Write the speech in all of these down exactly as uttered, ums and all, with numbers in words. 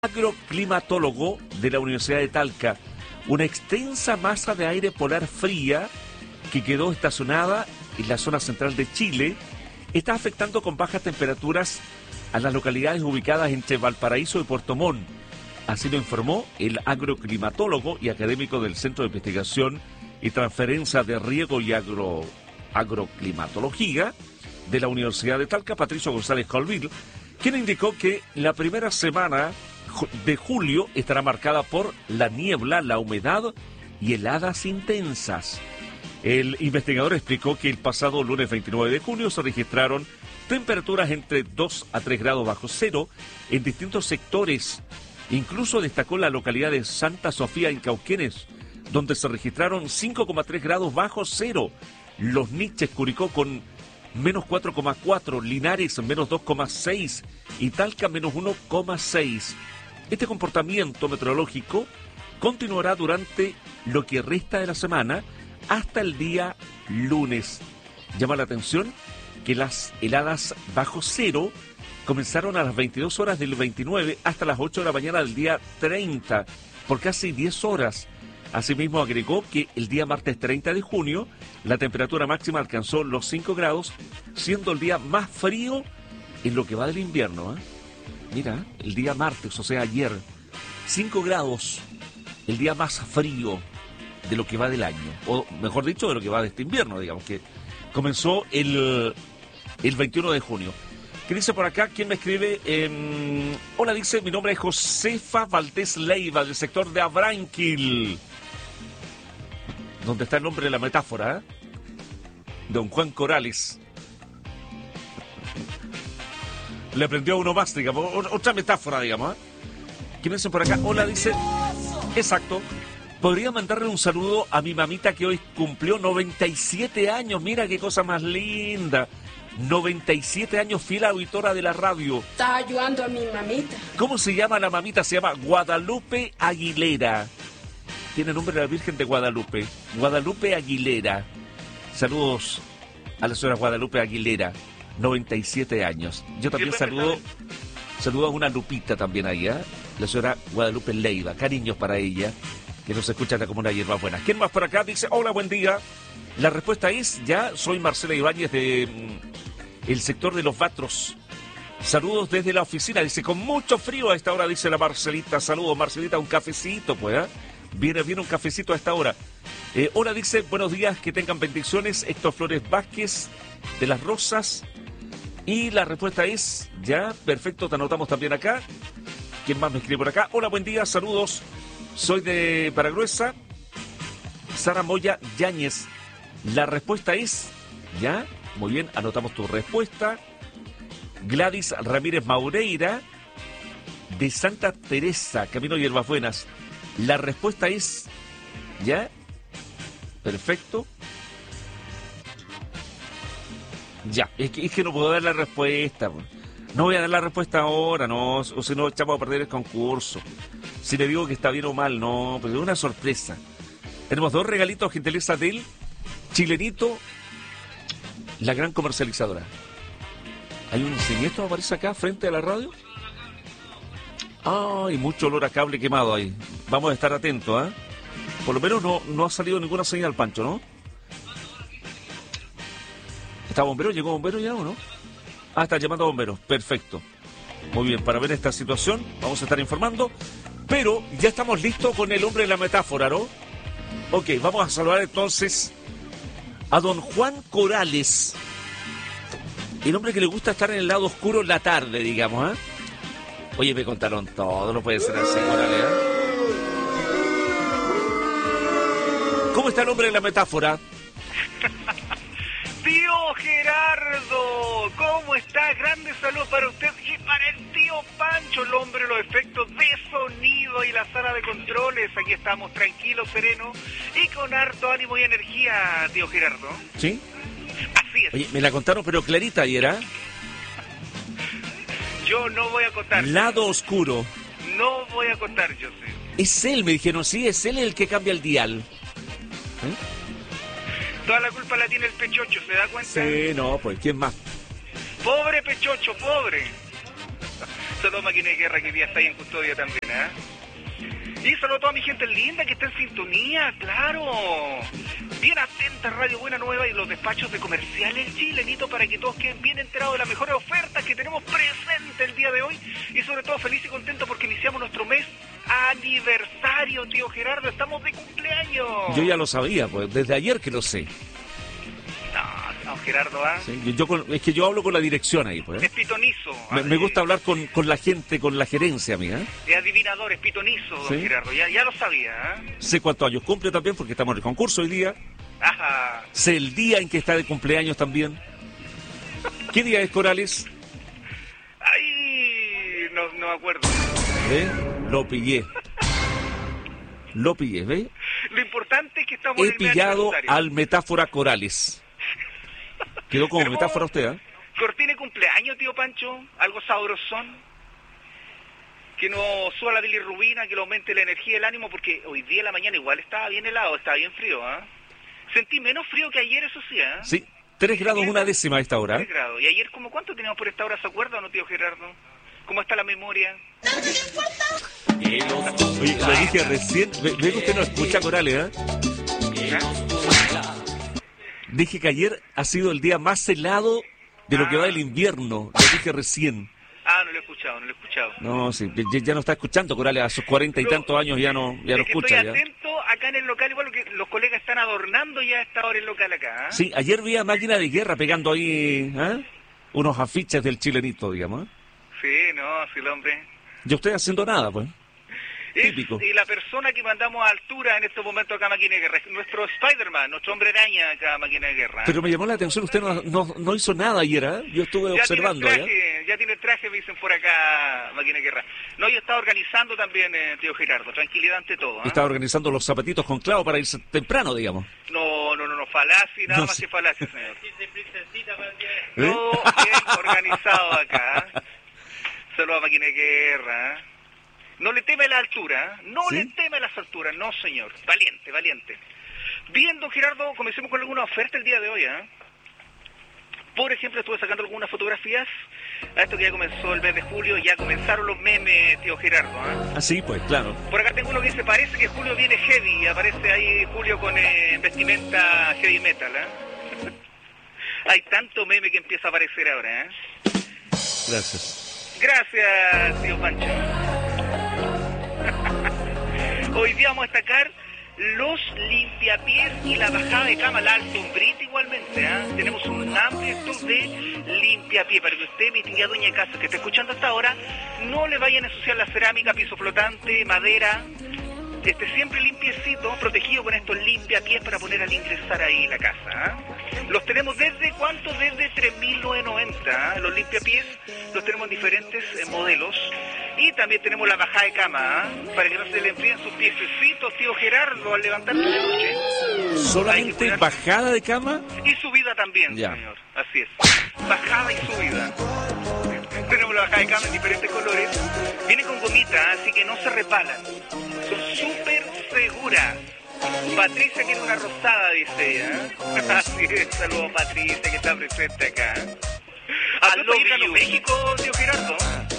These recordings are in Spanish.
agroclimatólogo de la Universidad de Talca. Una extensa masa de aire polar fría que quedó estacionada en la zona central de Chile está afectando con bajas temperaturas a las localidades ubicadas entre Valparaíso y Puerto Montt. Así lo informó el agroclimatólogo y académico del Centro de Investigación y Transferencia de Riego y Agro, Agroclimatología de la Universidad de Talca, Patricio González Colville, quien indicó que la primera semana de julio estará marcada por la niebla, la humedad y heladas intensas. El investigador explicó que el pasado lunes veintinueve de junio se registraron temperaturas entre dos a tres grados bajo cero en distintos sectores. Incluso destacó la localidad de Santa Sofía en Cauquenes, donde se registraron cinco coma tres grados bajo cero. Los Niches, Curicó con menos cuatro coma cuatro, Linares menos dos coma seis y Talca menos uno coma seis. Este comportamiento meteorológico continuará durante lo que resta de la semana hasta el día lunes. Llama la atención que las heladas bajo cero comenzaron a las veintidós horas del veintinueve hasta las ocho de la mañana del día treinta, por casi diez horas. Asimismo agregó que el día martes treinta de junio la temperatura máxima alcanzó los cinco grados, siendo el día más frío en lo que va del invierno, ¿eh? Mira, el día martes, o sea ayer, cinco grados, el día más frío de lo que va del año, o mejor dicho, de lo que va de este invierno, digamos, que comenzó el, el veintiuno de junio. ¿Qué dice por acá? ¿Quién me escribe? Eh, hola, dice, mi nombre es Josefa Valdés Leiva, del sector de Abranquil, donde está el nombre de la metáfora, ¿eh? Don Juan Corales. Le aprendió a uno más, digamos, otra metáfora, digamos, ¿eh? ¿Quién dice por acá? Hola, dice, exacto. Podría mandarle un saludo a mi mamita que hoy cumplió noventa y siete años. Mira qué cosa más linda. noventa y siete años, fiel auditora de la radio. Está ayudando a mi mamita. ¿Cómo se llama la mamita? Se llama Guadalupe Aguilera. Tiene nombre de la Virgen de Guadalupe. Guadalupe Aguilera. Saludos a la señora Guadalupe Aguilera, noventa y siete años. Yo también saludo, saludo a una Lupita también ahí, ¿eh? La señora Guadalupe Leiva. Cariños para ella, que nos escucha en la Comuna Hierbas Buenas. ¿Quién más por acá? Dice, hola, buen día. La respuesta es, ya, soy Marcela Ibáñez de mm, el sector de Los Batros. Saludos desde la oficina. Dice, con mucho frío a esta hora, dice la Marcelita. Saludos, Marcelita, un cafecito, pues, ¿eh? Viene, viene un cafecito a esta hora. Eh, hola, dice, buenos días, que tengan bendiciones. Héctor Flores Vázquez, de Las Rosas. Y la respuesta es, ya, perfecto, te anotamos también acá. ¿Quién más me escribe por acá? Hola, buen día, saludos. Soy de Paragruesa. Sara Moya Yáñez. La respuesta es, ya, muy bien, anotamos tu respuesta. Gladys Ramírez Maureira, de Santa Teresa, Camino Hierbas Buenas. La respuesta es, ya, perfecto. Ya, es que, es que no puedo dar la respuesta. No voy a dar la respuesta ahora, no, o si no echamos a perder el concurso. Si le digo que está bien o mal, no, pero es una sorpresa. Tenemos dos regalitos, gentileza del Chilenito, la gran comercializadora. Hay un siniestro, aparece acá, frente a la radio. Ay, mucho olor a cable quemado ahí. Vamos a estar atentos, ¿eh? Por lo menos no, no ha salido ninguna señal, Pancho, ¿no? ¿Está bombero? ¿Llegó bombero ya o no? Ah, está llamando a bomberos. Perfecto. Muy bien, para ver esta situación vamos a estar informando. Pero ya estamos listos con el hombre de la metáfora, ¿no? Ok, vamos a saludar entonces a don Juan Corales. El hombre que le gusta estar en el lado oscuro en la tarde, digamos, ¿eh? Oye, me contaron todo, no puede ser así, Corales, ¿eh? ¿Cómo está el hombre de la metáfora? Tío Gerardo, ¿cómo está? Grande saludo para usted y para el tío Pancho, el hombre de los efectos de sonido y la sala de controles. Aquí estamos tranquilos, serenos y con harto ánimo y energía, tío Gerardo. ¿Sí? Así es. Oye, me la contaron, pero clarita ayer, ¿eh? Yo no voy a contar. Lado oscuro. No voy a contar, yo sé. Es él, me dijeron, sí, es él el que cambia el dial. ¿Eh? Toda la culpa la tiene el Pechocho, ¿se da cuenta? Sí, no, pues, ¿quién más? Pobre Pechocho, pobre. Saludos, máquina de guerra, que hoy día está ahí en custodia también, ¿eh? Y saludos a toda mi gente linda que está en sintonía, claro. Bien atenta, Radio Buena Nueva y los despachos de comerciales El Chilenito para que todos queden bien enterados de las mejores ofertas que tenemos presente el día de hoy. Y sobre todo feliz y contento porque iniciamos nuestro mes aniversario, tío Gerardo. Estamos de cumpleaños. Yo ya lo sabía, pues desde ayer que lo sé. No, no, Gerardo, ¿ah? ¿eh? Sí, yo, yo con, es que yo hablo con la dirección ahí, pues. ¿eh? Es pitonizo. Me, me gusta hablar con, con la gente, con la gerencia mía. ¿eh? Es adivinador, es pitonizo, don ¿Sí? Gerardo. Ya, ya lo sabía, ¿eh? Sé cuántos años cumple también porque estamos en el concurso hoy día. Ajá. Sé el día en que está de cumpleaños también. ¿Qué día es, Corales? Ay, no, no me acuerdo. ¿Eh? Lo pillé. Lo pillé, ¿ves? Lo importante es que estamos He en el mes pillado aniversario. al metáfora Corales. Quedó como Tenemos metáfora usted, ¿eh? Cortina de cumpleaños, tío Pancho, algo sabrosón. Que nos suba la bilirrubina, que le aumente la energía y el ánimo, porque hoy día en la mañana igual estaba bien helado, estaba bien frío, ¿ah? ¿eh? Sentí menos frío que ayer, eso sí, ¿eh? Sí, tres grados una décima a esta hora. tres grados. ¿Y ayer como cuánto teníamos por esta hora, se acuerda o no, tío Gerardo? ¿Cómo está la memoria? Oye, lo dije recién, ve, ve que usted no escucha, Corales, ¿eh? ¿Ah? Dije que ayer ha sido el día más helado de lo que va del invierno, lo dije recién. Ah, no lo he escuchado, no lo he escuchado. No, sí, ya, ya no está escuchando, Corales, a sus cuarenta y tantos años ya no, ya no es que escucha. estoy Ya. atento acá en el local, igual que los colegas están adornando ya a esta hora el local acá. ¿eh? Sí, ayer vi a Máquina de Guerra pegando ahí ¿eh? unos afiches del chilenito, digamos. ¿eh? Sí, no, sí, el hombre. Yo estoy haciendo nada, pues. Es, Típico. y la persona que mandamos a altura en estos momentos acá a Máquina de Guerra, es nuestro Spider-Man, nuestro hombre araña acá a Máquina de Guerra. Pero me llamó la atención, usted no, no, no hizo nada ayer, ¿eh? Yo estuve ya observando tiene el allá. traje, ya tiene el traje, me dicen por acá, Máquina de Guerra. No, yo estaba organizando también, eh, tío Gerardo, tranquilidad ante todo. ¿eh? Estaba organizando los zapatitos con clavo para irse temprano, digamos. No, no, no, no, falacia, nada No más sé. que falacia, señor. ¿Eh? Todo bien organizado acá. ¿eh? Saludos a Máquina de Guerra. ¿eh? No le teme la altura, ¿eh? no ¿Sí? le teme las alturas, no señor. Valiente, valiente. Bien, don Gerardo, comencemos con alguna oferta el día de hoy. ¿eh? Por ejemplo, estuve sacando algunas fotografías. A esto que ya comenzó el mes de julio, ya comenzaron los memes, tío Gerardo. ¿eh? Ah, sí, pues, claro. Por acá tengo uno que dice, parece que Julio viene heavy. Aparece ahí Julio con eh, vestimenta heavy metal. ¿eh? Hay tanto meme que empieza a aparecer ahora. ¿eh? Gracias. Gracias, tío Pancho. Hoy día vamos a destacar los limpiapiés y la bajada de cama, la alfombrita igualmente. ¿eh? Tenemos un amplio stock de limpiapié para que usted, mi tía doña de casa que está escuchando hasta ahora, no le vayan a ensuciar la cerámica, piso flotante, madera. Esté siempre limpiecito, protegido con estos limpiapiés para poner al ingresar ahí la casa. ¿eh? Los tenemos desde, ¿cuánto? Desde tres mil novecientos noventa. ¿eh? Los limpiapiés los tenemos en diferentes eh, modelos. Y también tenemos la bajada de cama, ¿eh? para que no se le enfríen sus piececitos, tío Gerardo, al levantarse de noche. Hay que ¿Solamente cuidar- bajada de cama? Y subida también, Ya. señor. Así es. Bajada y subida. Tenemos la bajada de cama en diferentes colores. Viene con gomita, así que no se repalan. Son súper seguras. Patricia quiere una rosada, dice ella. ¿eh? Así es, saludos Patricia que está presente acá. ¿A dónde ir a los México, tío Gerardo?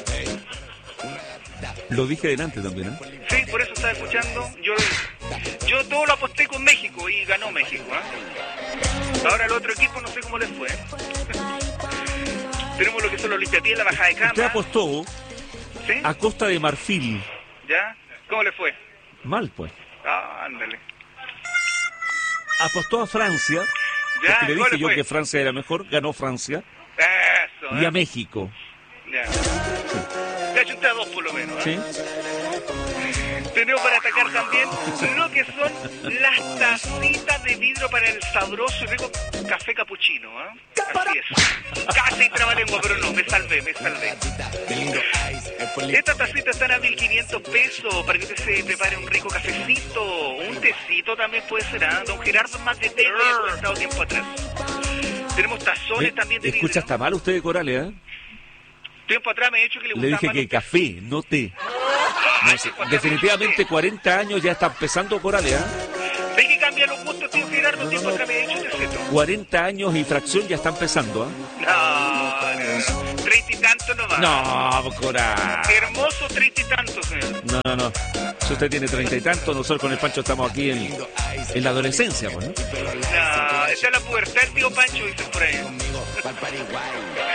Lo dije delante también, ¿eh? Sí, por eso estaba escuchando. Yo, yo todo lo aposté con México y ganó México. ¿eh? Ahora el otro equipo no sé cómo les fue. Tenemos lo que son los limpiapiés, la bajada de cama. Usted apostó ¿Sí? a Costa de Marfil. ¿Ya? ¿Cómo le fue? Mal, pues. Ah, ándale. Apostó a Francia. Ya, Porque le ¿cómo dije le yo fue? que Francia era mejor. Ganó Francia. Eso, Y ¿eh? a México. Ya. Le ha hecho usted a dos por lo menos, ¿eh? ¿Sí? Tenemos para atacar también lo que son las tacitas de vidrio para el sabroso y rico café capuchino, ¿eh? Así es. Casi trabalengua, pero no, me salvé, me salvé. Estas tacitas están a mil quinientos pesos para que usted se prepare un rico cafecito, un tecito también puede ser, ¿ah? Don Gerardo más de té lo había comentado tiempo atrás. Tenemos tazones ¿Ve? también de vidrio. Escucha, está mal usted de Corales, ¿eh? Tiempo atrás me he dicho que le Le gustaba dije más que los- café, no té. Ay, No sé, tiempo atrás definitivamente me he dicho cuarenta años ya está empezando Corales, ¿eh? té. ¿Ve que cambia los gustos, tío Gerardo? Tiempo atrás me he dicho tecito. cuarenta años y fracción ya está empezando, ¿eh? No, no. Treinta y tanto eso nomás. No, cura. Hermoso treinta y tantos, señor. No, no, no. Si usted tiene treinta y tantos, nosotros con el Pancho estamos aquí en, en la adolescencia, pues, ¿no? No, esa es la pubertad del tío Pancho, dicen por ahí.